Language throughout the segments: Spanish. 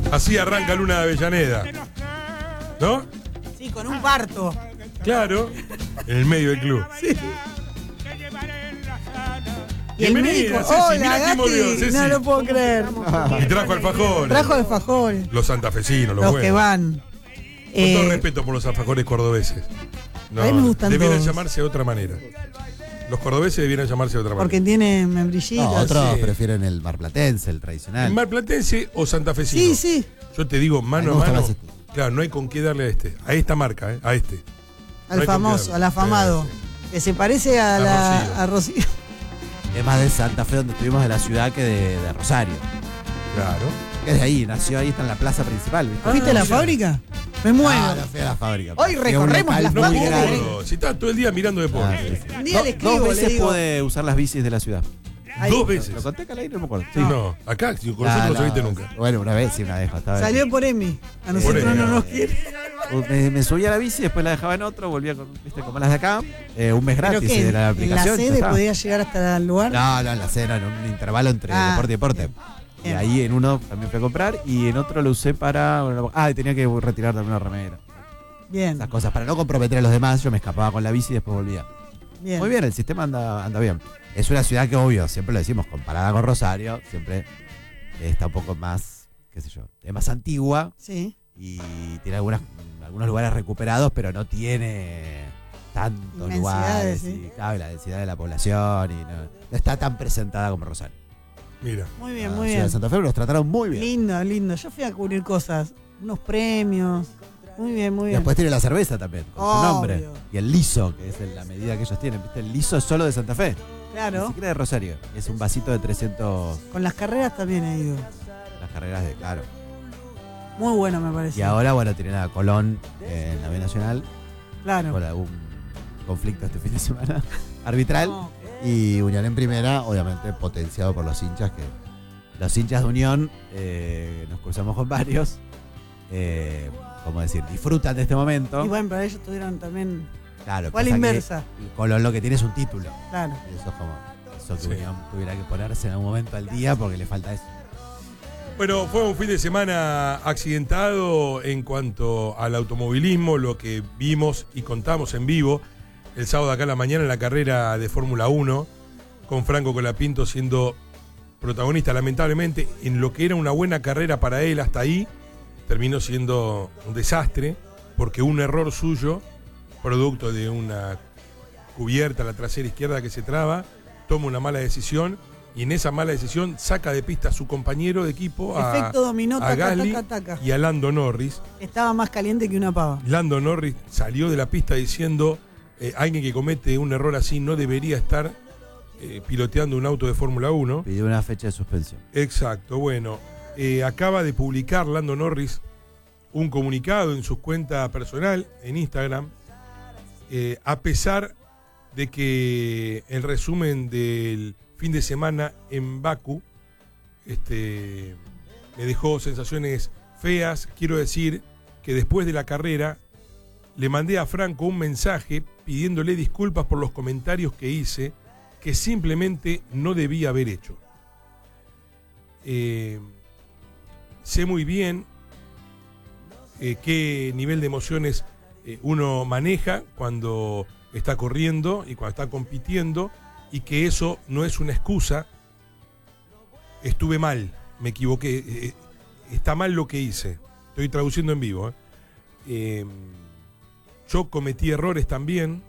Así arranca Luna de Avellaneda. ¿No? Sí, con un parto. Claro. En el medio del club. Sí. Y el médico, hola, Gati, no lo puedo creer. Y trajo alfajores. Trajo alfajores. Los santafesinos, los Los buenos. que van. Con todo respeto por los alfajores cordobeses. No, a mí me gustan debieran todos. llamarse de otra manera. Los cordobeses debieran llamarse de otra manera. Porque tienen membrillitas. No, otros sí. prefieren el marplatense, el tradicional. ¿El marplatense o santafesino? Sí, sí. Yo te digo, mano me a gusta mano. más este. Claro, no hay con qué darle a este. A esta marca, a este. Al No hay con famoso, qué al darle. afamado. Sí. Que se parece a Rocío. Es más de Santa Fe, donde estuvimos, de la ciudad, que de Rosario. Claro. Que es de ahí, nació ahí, está en la plaza principal, ¿viste? ¿Fuiste a la mira. fábrica? Me muero. No, no fui a la fábrica. Hoy Fui a un recorremos local las muy fábricas. grande. Si estás todo el día mirando deporte. Ah, sí, sí. Un día le escribo, Dos le veces digo. pude usar las bicis de la ciudad. Ahí. Dos veces. ¿Lo conté, Calais? No me acuerdo. Sí, no. Acá, si con nosotros no saliste nunca. Bueno, una vez, sí, una vez. Salió por Emi. A nosotros Por no Emi. nos quiere. Me subía a la bici, después la dejaba en otro, volvía con, ¿viste? Como las de acá. Un mes ¿Pero gratis qué? de la ¿En la aplicación. ya sede estaba. podía llegar hasta el lugar? No, en la cena, en un intervalo entre Ah, deporte y deporte. Y bien. ahí en uno también fui a comprar y en otro lo usé para. Y tenía que retirar también una remera. Bien, Esas cosas. Para no comprometer a los demás, yo me escapaba con la bici y después volvía. bien. Muy bien, el sistema anda bien. Es una ciudad que, obvio, siempre lo decimos, comparada con Rosario, siempre está un poco más, qué sé yo, es más antigua Sí. y tiene algunos lugares recuperados, pero no tiene tantos Inmensidades, lugares sí. y claro, la densidad de la población y no está tan presentada como Rosario. Mira. Muy bien, La muy ciudad bien. de Santa Fe los trataron muy bien. Lindo, lindo. Yo fui a cubrir cosas, unos premios. Muy bien, muy Y bien. después tiene la cerveza también, con su Obvio. nombre. Y el liso, que es la medida que ellos tienen. ¿Viste? El liso es solo de Santa Fe. Ni Claro. siquiera de Rosario. Es un vasito de 300 Con las carreras también he ido. las carreras de claro. Muy bueno me parece. Y ahora, bueno, tienen a Colón en la B Nacional Claro. por algún conflicto este fin de semana arbitral. No. Y Unión en primera, obviamente potenciado por los hinchas, que los hinchas de Unión, nos cruzamos con varios, como decir, disfrutan de este momento. Y bueno, pero ellos tuvieron también. Claro, Fue a la pasa que inversa. Colón lo que tiene es un título. Claro. Y eso es como eso que Sí. Unión tuviera que ponerse en algún momento al día porque le falta eso. Bueno, fue un fin de semana accidentado en cuanto al automovilismo, lo que vimos y contamos en vivo el sábado acá en la mañana en la carrera de Fórmula 1, con Franco Colapinto siendo protagonista, lamentablemente, en lo que era una buena carrera para él hasta ahí, terminó siendo un desastre, porque un error suyo, producto de una cubierta a la trasera izquierda que se traba, toma una mala decisión y en esa mala decisión saca de pista a su compañero de equipo, Efecto dominó, a taca, Gasly taca, taca. y a Lando Norris. Estaba más caliente que una pava. Lando Norris salió de la pista diciendo alguien que comete un error así no debería estar piloteando un auto de Fórmula 1. Pidió una fecha de suspensión. Exacto, bueno, acaba de publicar Lando Norris un comunicado en su cuenta personal, en Instagram, a pesar de que el resumen del fin de semana en Bakú me dejó sensaciones feas. Quiero decir que después de la carrera le mandé a Franco un mensaje pidiéndole disculpas por los comentarios que hice, que simplemente no debía haber hecho. Sé muy bien qué nivel de emociones uno maneja cuando está corriendo y cuando está compitiendo, y que eso no es una excusa. Estuve mal, me equivoqué, está mal lo que hice. Estoy traduciendo en vivo. Yo cometí errores también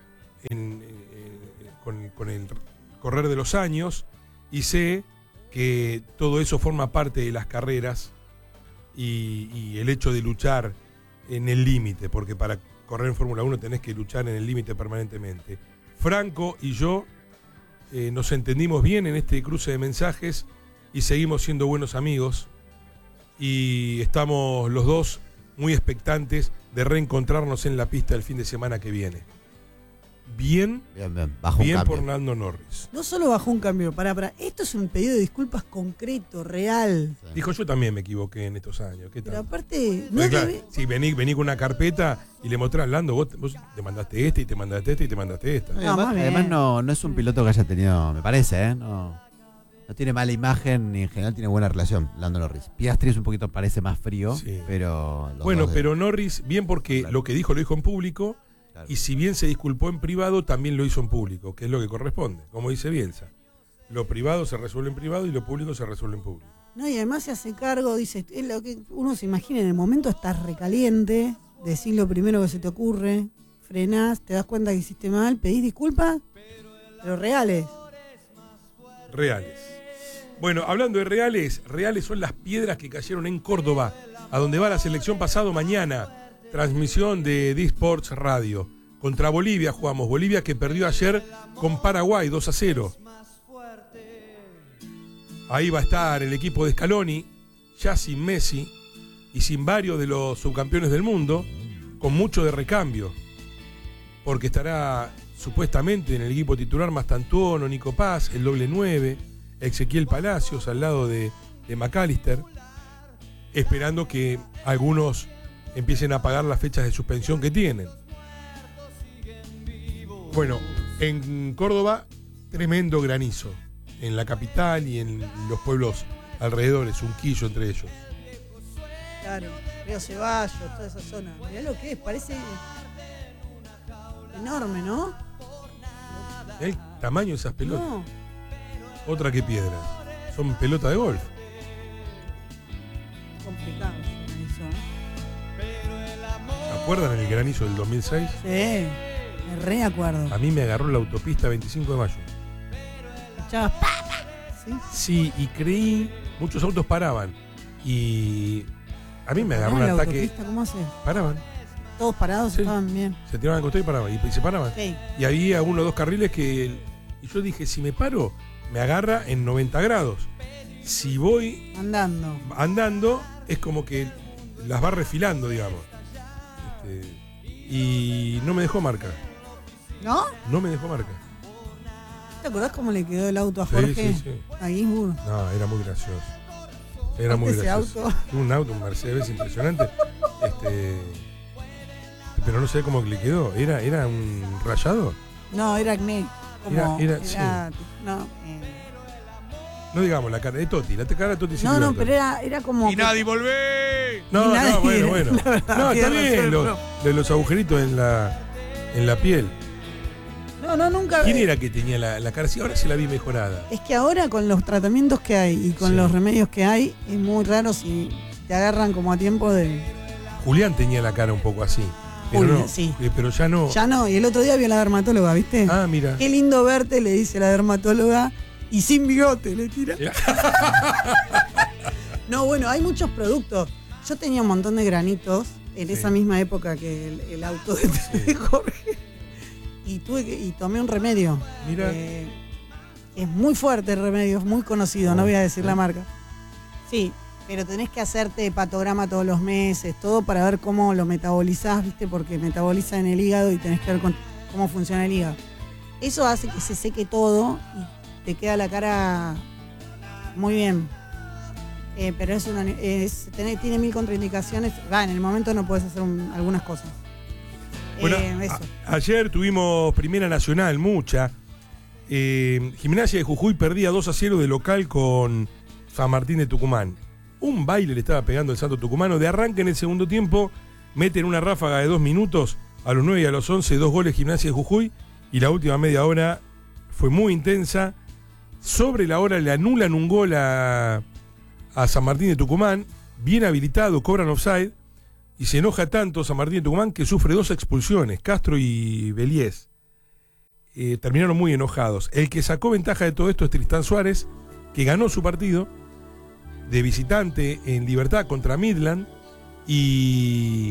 con el correr de los años, y sé que todo eso forma parte de las carreras y el hecho de luchar en el límite, porque para correr en Fórmula 1 tenés que luchar en el límite permanentemente. Franco y yo nos entendimos bien en este cruce de mensajes y seguimos siendo buenos amigos, y estamos los dos muy expectantes de reencontrarnos en la pista el fin de semana que viene. Bien, Bajo un bien cambio. por Lando Norris. No solo bajó un cambio, para. Esto es un pedido de disculpas concreto, real. Dijo, yo también me equivoqué en estos años. ¿Qué Pero tal? aparte, no Porque, claro, debe- si vení con una carpeta y le mostrás, Lando, vos te mandaste este y te mandaste este y te mandaste esta. No, Además, más bien. además no es un piloto que haya tenido, me parece, ¿no? No tiene mala imagen ni en general tiene buena relación, Lando Norris. Piastri es un poquito, parece más frío, Sí. pero... Bueno, pero Norris, bien porque Claro. lo que dijo lo dijo en público, Claro. y si bien se disculpó en privado, también lo hizo en público, que es lo que corresponde, como dice Bielsa. Lo privado se resuelve en privado y lo público se resuelve en público. No, y además se hace cargo, dice, es lo que uno se imagina, en el momento estás recaliente, decís lo primero que se te ocurre, frenás, te das cuenta que hiciste mal, pedís disculpas, pero reales. Reales. Bueno, hablando de reales, reales son las piedras que cayeron en Córdoba, a donde va la selección pasado mañana. Transmisión de D-Sports Radio. Contra Bolivia jugamos. Bolivia que perdió ayer con Paraguay 2-0. Ahí va a estar el equipo de Scaloni, ya sin Messi y sin varios de los subcampeones del mundo, con mucho de recambio. Porque estará supuestamente en el equipo titular Mastantuono, Nico Paz, el doble 9, Ezequiel Palacios al lado de McAllister, esperando que algunos empiecen a pagar las fechas de suspensión que tienen. Bueno, en Córdoba, tremendo granizo. En la capital y en los pueblos alrededores, Unquillo entre ellos. Claro, Río Ceballos, toda esa zona. Mirá lo que es, parece enorme, ¿no? El tamaño de esas pelotas. No, Otra que piedra. Son pelotas de golf. complicado eso, ¿Se acuerdan el granizo del 2006? Sí, me reacuerdo. A mí me agarró la autopista 25 de mayo. Escuchabas ¡pa! ¿Sí? Sí, y creí, muchos autos paraban. Y a mí me agarró un ¿La ataque. autopista cómo hace? Paraban, Todos parados Sí. estaban bien. se tiraban al costado y paraban. Y se paraban. Sí. Y había uno o dos carriles que. Y yo dije, si me paro, me agarra en 90 grados. Si voy Andando. andando, es como que las va refilando, digamos. Y no me dejó marca. ¿No? No me dejó marca. ¿Te acordás cómo le quedó el auto a Sí, Jorge? sí, sí. A Ginsburg. No, era muy gracioso. Era muy Ese gracioso. auto. Un Mercedes impresionante. Pero no sé cómo le quedó. ¿Era un rayado? No, era acné. Como, Era- no, No digamos la cara de Totti. La cara de Totti sí no, que no, era pero Totti. era como. Y nadie volvé. No, y nadie- no, bueno, bueno. la verdad, No, está tiene bien razón, de los agujeritos en la piel. No, nunca. ¿Quién era que tenía la cara así? Ahora se la vi mejorada. Es que ahora con los tratamientos que hay y con Sí. los remedios que hay, es muy raro si te agarran como a tiempo de. Julián tenía la cara un poco así. Pero Julián, no, sí. pero ya no. Ya no, y el otro día vi a la dermatóloga, ¿viste? Ah, mira. Qué lindo verte, le dice la dermatóloga, y sin bigote le tira. No, bueno, hay muchos productos. Yo tenía un montón de granitos en Sí. esa misma época que el auto de Jorge. Y tomé un remedio. Mira. Es muy fuerte el remedio, es muy conocido, no voy a decir la marca. Sí, pero tenés que hacerte hepatograma todos los meses, todo para ver cómo lo metabolizás, ¿viste? Porque metaboliza en el hígado y tenés que ver cómo funciona el hígado. Eso hace que se seque todo y te queda la cara muy bien. Pero tiene 1000 contraindicaciones. En el momento no puedes hacer algunas cosas. Bueno, Eso. ayer tuvimos Primera Nacional, mucha. Gimnasia de Jujuy perdía 2-0 de local con San Martín de Tucumán. Un baile le estaba pegando el Santo Tucumano. De arranque en el segundo tiempo, meten una ráfaga de 2 minutos. A los 9 y a los 11, 2 goles Gimnasia de Jujuy. Y la última media hora fue muy intensa. Sobre la hora le anulan un gol a San Martín de Tucumán. Bien habilitado, cobran offside. Y se enoja tanto San Martín de Tucumán que sufre 2 expulsiones, Castro y Beliés. Terminaron muy enojados. El que sacó ventaja de todo esto es Tristán Suárez, que ganó su partido de visitante en Libertad contra Midland y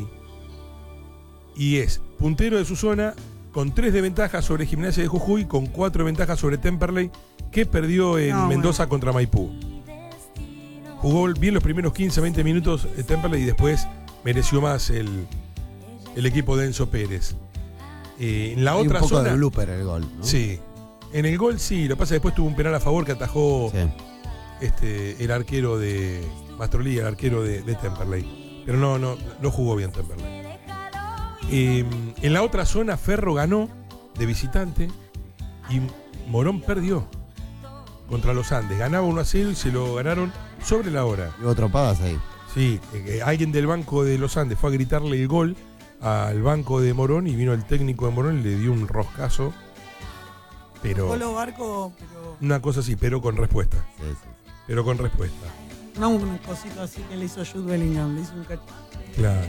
es puntero de su zona con 3 de ventaja sobre Gimnasia de Jujuy, con 4 de ventaja sobre Temperley, que perdió en Mendoza contra Maipú. Jugó bien los primeros 15-20 minutos de Temperley y después mereció más el equipo de Enzo Pérez. En la Hay otra un poco zona. de blooper el gol, ¿no? Sí. En el gol sí, lo que pasa es que después tuvo un penal a favor que atajó Sí. el arquero de Mastrolí, el arquero de Temperley. Pero no jugó bien Temperley. En la otra zona, Ferro ganó de visitante y Morón perdió. contra los Andes. Ganaba 1-0 y se lo ganaron sobre la hora. Y hubo trompadas ahí. Sí, alguien del banco de los Andes fue a gritarle el gol al banco de Morón y vino el técnico de Morón y le dio un roscazo. Pero Colo Barco, pero una cosa así, pero con respuesta. Sí, sí. Pero con respuesta. no un cosito así que le hizo Jude Bellingham, le hizo un cacho. Claro.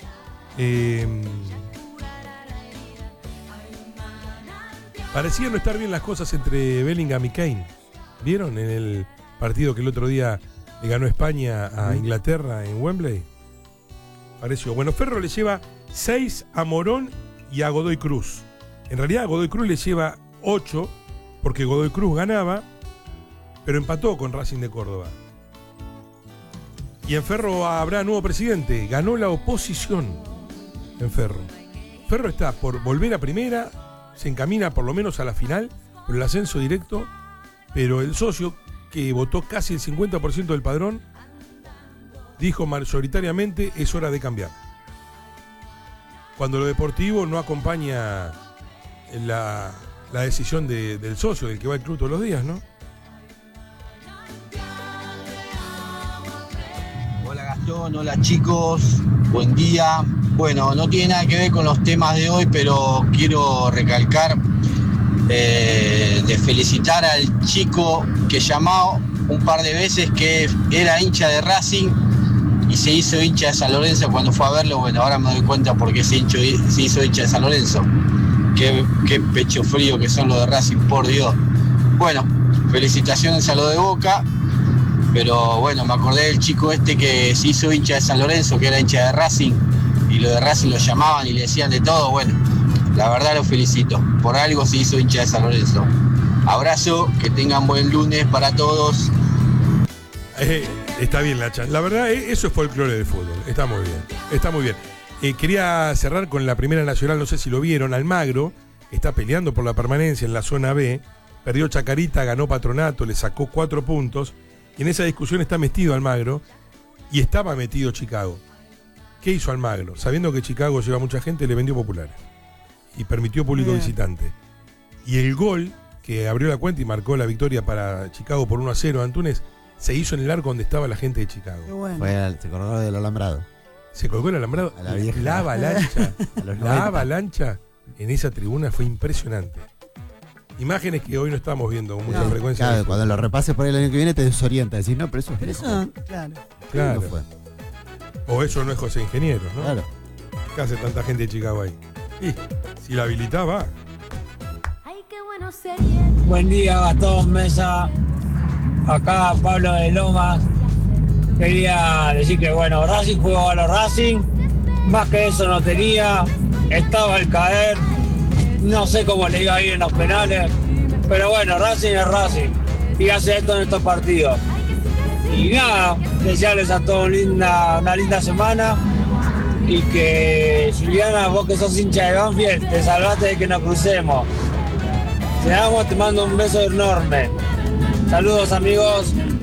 Parecían no estar bien las cosas entre Bellingham y Kane. ¿Vieron en el partido que el otro día le ganó España a Inglaterra en Wembley? Pareció. Bueno, Ferro le lleva 6 a Morón y a Godoy Cruz. En realidad a Godoy Cruz le lleva 8 porque Godoy Cruz ganaba, pero empató con Racing de Córdoba. Y en Ferro habrá nuevo presidente. Ganó la oposición en Ferro. Ferro está por volver a primera, se encamina por lo menos a la final, por el ascenso directo, pero el socio, que votó casi el 50% del padrón, dijo mayoritariamente es hora de cambiar. Cuando lo deportivo no acompaña la decisión del socio, del que va al club todos los días, ¿no? Hola Gastón, hola chicos, buen día. Bueno, no tiene nada que ver con los temas de hoy, pero quiero recalcar de felicitar al chico que llamó un par de veces que era hincha de Racing y se hizo hincha de San Lorenzo cuando fue a verlo. Bueno, ahora me doy cuenta por qué se hizo hincha de San Lorenzo. Qué pecho frío que son los de Racing, por Dios. Bueno, felicitaciones a lo de Boca. Pero bueno, me acordé del chico este que se hizo hincha de San Lorenzo, que era hincha de Racing, y los de Racing lo llamaban y le decían de todo. Bueno, la verdad lo felicito. Por algo se hizo hincha de San Lorenzo. Abrazo, que tengan buen lunes para todos. Está bien la verdad, eso es folclore del fútbol. Está muy bien, está muy bien. Quería cerrar con la Primera Nacional, no sé si lo vieron. Almagro está peleando por la permanencia en la zona B. Perdió Chacarita, ganó Patronato, le sacó 4 puntos. Y en esa discusión está metido Almagro y estaba metido Chicago. ¿Qué hizo Almagro? Sabiendo que Chicago lleva mucha gente, le vendió Populares y permitió público visitante. Y el gol que abrió la cuenta y marcó la victoria para Chicago por 1-0 Antunes se hizo en el arco donde estaba la gente de Chicago. Qué bueno. Se colgó del alambrado. Se colgó el alambrado. A la vieja. La avalancha, A los la 90. avalancha en esa tribuna fue impresionante. Imágenes que hoy no estamos viendo con mucha No. frecuencia. Claro, cuando lo repases por ahí el año que viene te desorienta. Decís, no, pero eso es Pero viejo. eso, claro. Claro. No fue. O eso no es José Ingeniero, ¿no? Claro. ¿Qué hace tanta gente de Chicago ahí? Y si la habilitaba. Ay, qué bueno sería. Buen día, Gastón, Mesa. Acá Pablo de Lomas. Quería decir que, bueno, Racing jugó a los Racing. Más que eso no tenía. Estaba al caer. No sé cómo le iba a ir en los penales. Pero bueno, Racing es Racing. Y hace esto en estos partidos. Y nada, desearles a todos una linda semana. Y que, Juliana, vos que sos hincha de Banfield, te salvaste de que nos crucemos. Te mando un beso enorme. Saludos, amigos.